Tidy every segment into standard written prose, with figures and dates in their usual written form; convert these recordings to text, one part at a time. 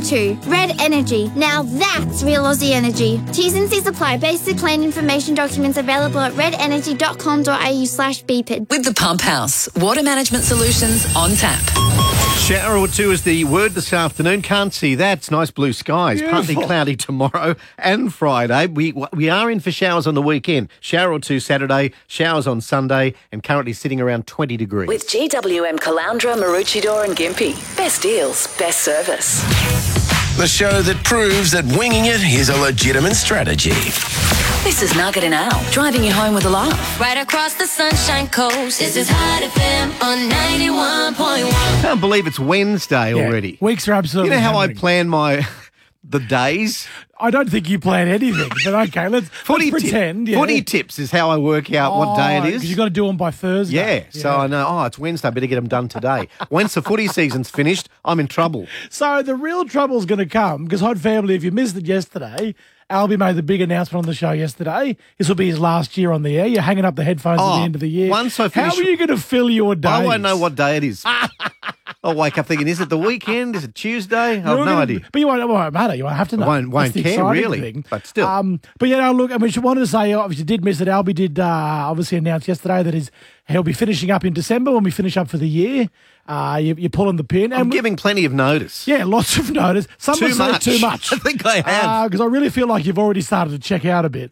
too. Red Energy. Now that's real Aussie energy. T's and C's apply. Basic plan information documents available at redenergy.com.au/BPID. With the Pump House, water management solutions on tap. Shower or two is the word this afternoon. Can't see that. It's nice blue skies. Partly cloudy tomorrow and Friday. We are in for showers on the weekend. Shower or two Saturday, showers on Sunday, and currently sitting around 20 degrees. With GWM Caloundra, Maroochydore and Gympie. Best deals, best service. The show that proves that winging it is a legitimate strategy. This is Nugget and Al, driving you home with a laugh. Right across the Sunshine Coast. This is Hot FM on 91.1. Can't believe it's Wednesday already. Weeks are absolutely You know how hammering. I plan the days? I don't think you plan anything, but okay, let's pretend. Yeah. Footy tips is how I work out what day it is. Because you've got to do them by Thursday. Yeah, so I know, it's Wednesday, better get them done today. Once the footy season's finished, I'm in trouble. So the real trouble's going to come, because Hot Family, if you missed it yesterday, Albie made the big announcement on the show yesterday. This will be his last year on the air. You're hanging up the headphones at the end of the year. Once I finish, how are you going to fill your days? I won't know what day it is. I'll wake up thinking, is it the weekend? Is it Tuesday? I have no idea. But it won't matter. You won't have to know. Won't That's the care, exciting really. thing. But still. But yeah, look, I mean, she wanted to say, obviously, did miss it. Albie did obviously announce yesterday that he'll be finishing up in December when we finish up for the year. You're pulling the pin. I'm giving plenty of notice. Yeah, lots of notice. Some Too would say much. too much. I think I have. Because I really feel like you've already started to check out a bit.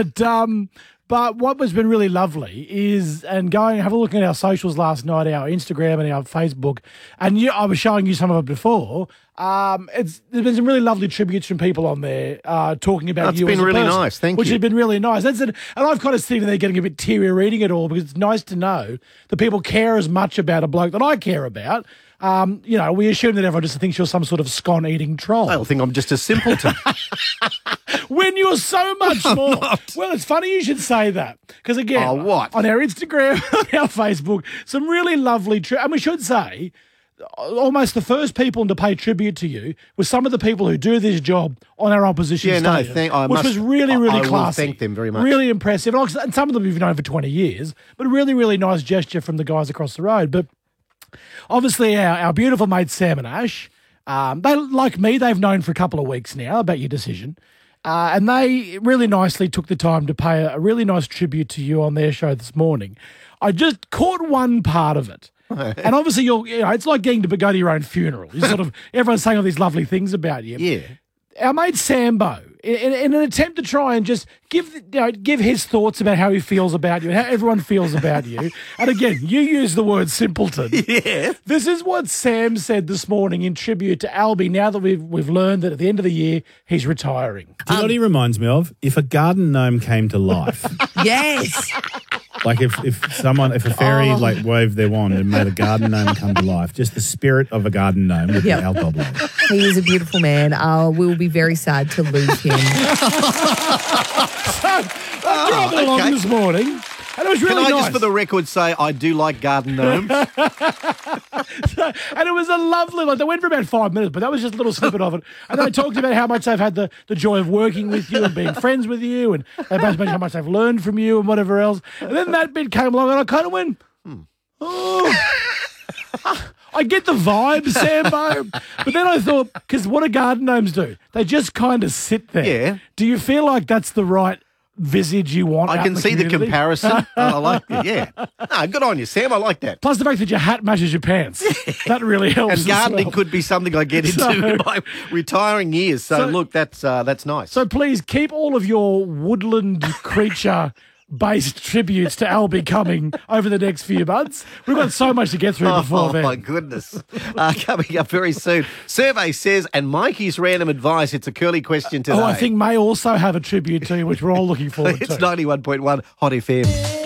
But what has been really lovely is, and have a look at our socials last night, our Instagram and our Facebook, and I was showing you some of it before. There's been some really lovely tributes from people on there talking about you. It's been as a really person, nice. Thank which you. has been really nice. And I've kind of seen there getting a bit teary reading it all, because it's nice to know that people care as much about a bloke that I care about. We assume that everyone just thinks you're some sort of scone-eating troll. They'll think I'm just a simpleton. When you're so much more. Well, it's funny you should say that. Because again, on our Instagram, on our Facebook, some really lovely, and we should say, almost the first people to pay tribute to you were some of the people who do this job on our opposition stadium, which was really, really classy. I will thank them very much. Really impressive. And some of them you've known for 20 years, but really, really nice gesture from the guys across the road. But obviously our beautiful mates Sam and Ash, they, like me, they've known for a couple of weeks now about your decision. And they really nicely took the time to pay a really nice tribute to you on their show this morning. I just caught one part of it. And obviously, it's like getting to go to your own funeral. You sort of, everyone's saying all these lovely things about you. Yeah. Our mate Sambo, in an attempt to try and just give his thoughts about how he feels about you and how everyone feels about you. And again, you use the word simpleton. Yeah. This is what Sam said this morning in tribute to Albie, now that we've learned that at the end of the year, he's retiring. Do you know what he reminds me of? If a garden gnome came to life. Yes. Like if a fairy waved their wand and made a garden gnome come to life, just the spirit of a garden gnome would be Al Doblo. He is a beautiful man. We will be very sad to lose him. I drove along this morning, and it was really nice. Can I just, for the record, say I do like garden gnomes? And it was a lovely, they went for about 5 minutes, but that was just a little snippet of it. And they talked about how much they've had the joy of working with you and being friends with you, and they both mentioned how much they've learned from you and whatever else. And then that bit came along, and I kind of went, I get the vibe, Sambo. But then I thought, because what do garden gnomes do? They just kind of sit there. Yeah. Do you feel like that's the right visage you want? I can see the comparison. I like it, yeah. No, good on you, Sam. I like that. Plus the fact that your hat matches your pants. That really helps. And gardening could be something I get into in my retiring years. So look, that's nice. So please keep all of your woodland creature based tributes to Albie coming over the next few months. We've got so much to get through before then. Oh, my goodness. Coming up very soon. Survey says, and Mikey's random advice, it's a curly question today. I think May also have a tribute to you, which we're all looking forward to. It's 91.1 Hot FM.